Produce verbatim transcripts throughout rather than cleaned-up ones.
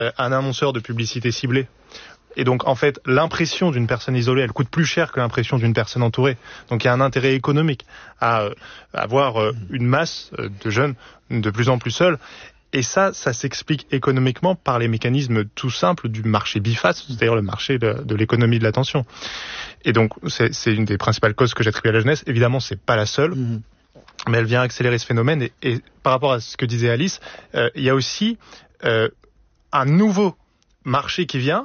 un annonceur de publicité ciblée. Et donc, en fait, l'impression d'une personne isolée, elle coûte plus cher que l'impression d'une personne entourée. Donc, il y a un intérêt économique à euh, avoir euh, une masse euh, de jeunes de plus en plus seuls. Et ça, ça s'explique économiquement par les mécanismes tout simples du marché biface, c'est-à-dire le marché de, de l'économie de l'attention. Et donc, c'est, c'est une des principales causes que j'attribue à la jeunesse. Évidemment, c'est pas la seule, mmh. mais elle vient accélérer ce phénomène. Et, et par rapport à ce que disait Alice, euh, il y a aussi euh, un nouveau marché qui vient,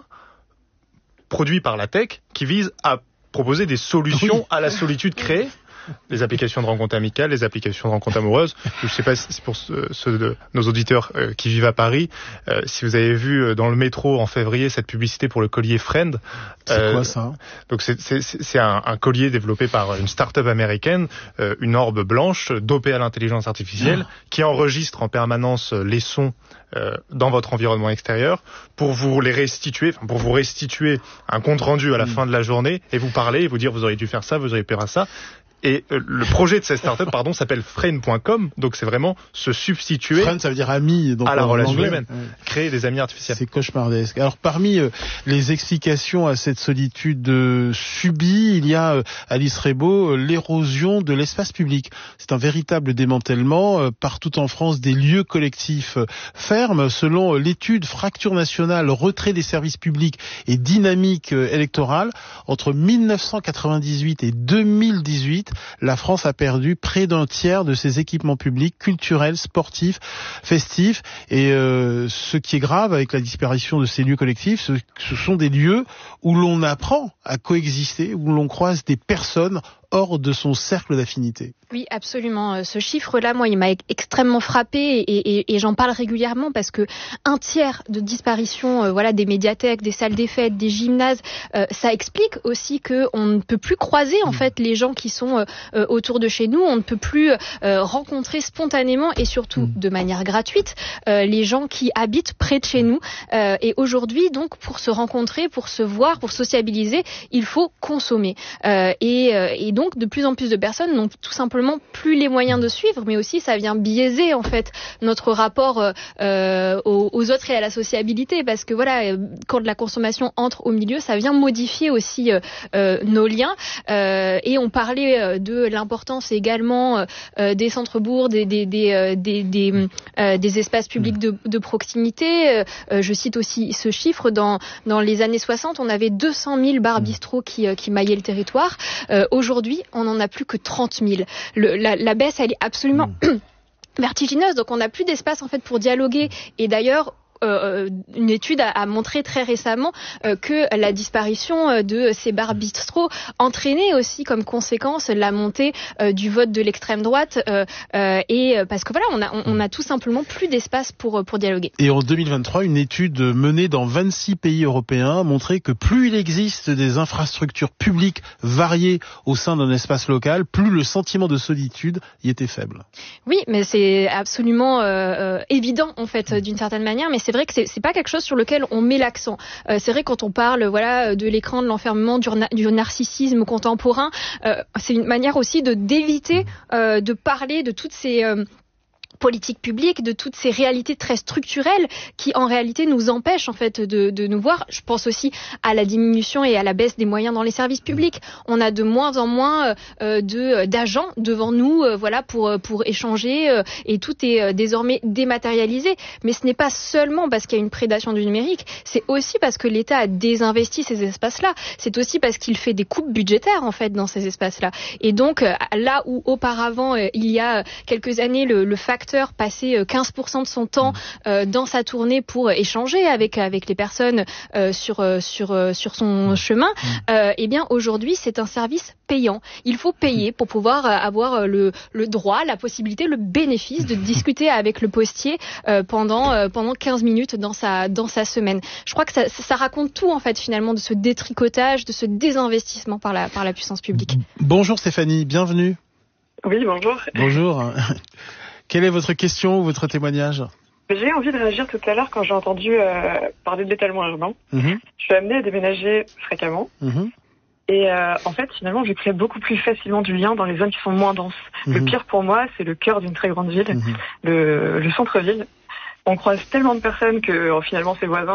produit par la tech, qui vise à proposer des solutions oui. à la solitude créée. Les applications de rencontres amicales, les applications de rencontres amoureuses. Je ne sais pas si c'est pour ceux, ceux de nos auditeurs euh, qui vivent à Paris, euh, si vous avez vu dans le métro en février cette publicité pour le collier Friend. C'est euh, quoi ça? Donc c'est, c'est, c'est un, un collier développé par une start-up américaine, euh, une orbe blanche dopée à l'intelligence artificielle, oh. qui enregistre en permanence les sons euh, dans votre environnement extérieur pour vous les restituer, enfin pour vous restituer un compte rendu à la mmh. fin de la journée et vous parler et vous dire vous auriez dû faire ça, vous auriez pu faire ça. Et euh, le projet de cette start-up, pardon, s'appelle Friend point com. Donc c'est vraiment se substituer. Friend, ça veut dire ami. Donc à la relation anglais, humaine. Ouais. Créer des amis artificiels. C'est cauchemardesque. Alors parmi euh, les explications à cette solitude euh, subie, il y a, euh, Alice Rebaud, euh, l'érosion de l'espace public. C'est un véritable démantèlement. Euh, partout en France, des lieux collectifs euh, ferment. Selon euh, l'étude Fracture nationale, retrait des services publics et dynamique euh, électorale, entre mille neuf cent quatre-vingt-dix-huit et deux mille dix-huit, la France a perdu près d'un tiers de ses équipements publics, culturels, sportifs, festifs. Et euh, ce qui est grave avec la disparition de ces lieux collectifs, ce, ce sont des lieux où l'on apprend à coexister, où l'on croise des personnes hors de son cercle d'affinité. Oui, absolument. Ce chiffre-là, moi, il m'a extrêmement frappé et, et, et j'en parle régulièrement parce que un tiers de disparition, euh, voilà, des médiathèques, des salles des fêtes, des gymnases, euh, ça explique aussi que on ne peut plus croiser en fait les gens qui sont euh, autour de chez nous. On ne peut plus euh, rencontrer spontanément et surtout de manière gratuite euh, les gens qui habitent près de chez nous. Euh, et aujourd'hui, donc, pour se rencontrer, pour se voir, pour sociabiliser, il faut consommer. Euh, et, et donc, de plus en plus de personnes n'ont tout simplement plus les moyens de suivre, mais aussi ça vient biaiser en fait notre rapport euh, aux, aux autres et à la sociabilité, parce que voilà, quand la consommation entre au milieu, ça vient modifier aussi euh, nos liens. Euh, et on parlait de l'importance également euh, des centres-bourgs, des des des euh, des, des, euh, des espaces publics de, de proximité. Euh, je cite aussi ce chiffre, dans dans les années soixante, on avait deux cent mille bars bistrots qui qui maillaient le territoire. Euh, aujourd'hui, on n'en a plus que trente mille. Le, la, la baisse, elle est absolument mmh. vertigineuse. Donc, on n'a plus d'espace en fait pour dialoguer. Et d'ailleurs, Euh, une étude a, a montré très récemment euh, que la disparition de ces bars bistrots entraînait aussi comme conséquence la montée euh, du vote de l'extrême droite euh, euh, et parce que voilà, on a, on, on a tout simplement plus d'espace pour pour dialoguer. Et en deux mille vingt-trois, une étude menée dans vingt-six pays européens a montré que plus il existe des infrastructures publiques variées au sein d'un espace local, plus le sentiment de solitude y était faible. Oui, mais c'est absolument euh, euh, évident en fait d'une certaine manière, mais c'est vrai que c'est, c'est pas quelque chose sur lequel on met l'accent. Euh, c'est vrai quand on parle, voilà, de l'écran, de l'enfermement, du, du narcissisme contemporain, euh, c'est une manière aussi de d'éviter euh, de parler de toutes ces euh, politique publique, de toutes ces réalités très structurelles qui en réalité nous empêchent en fait de, de nous voir. Je pense aussi à la diminution et à la baisse des moyens dans les services publics. On a de moins en moins euh, de d'agents devant nous, euh, voilà, pour pour échanger euh, et tout est euh, désormais dématérialisé. Mais ce n'est pas seulement parce qu'il y a une prédation du numérique, c'est aussi parce que l'État a désinvesti ces espaces-là. C'est aussi parce qu'il fait des coupes budgétaires en fait dans ces espaces-là. Et donc euh, là où auparavant euh, il y a quelques années le, le facteur passer quinze pour cent de son temps euh, dans sa tournée pour échanger avec avec les personnes euh, sur sur sur son chemin, euh, eh bien aujourd'hui c'est un service payant. Il faut payer pour pouvoir avoir le le droit, la possibilité, le bénéfice de discuter avec le postier euh, pendant euh, pendant quinze minutes dans sa dans sa semaine. Je crois que ça ça raconte tout en fait finalement de ce détricotage, de ce désinvestissement par la par la puissance publique. Bonjour Stéphanie, bienvenue. Oui, bonjour. Bonjour. Quelle est votre question ou votre témoignage ? J'ai envie de réagir tout à l'heure quand j'ai entendu euh, parler de l'étalement urbain. Mmh. Je suis amenée à déménager fréquemment. Mmh. Et euh, en fait, finalement, je crée beaucoup plus facilement du lien dans les zones qui sont moins denses. Mmh. Le pire pour moi, c'est le cœur d'une très grande ville, mmh. le, le centre-ville. on croise tellement de personnes que finalement ses voisins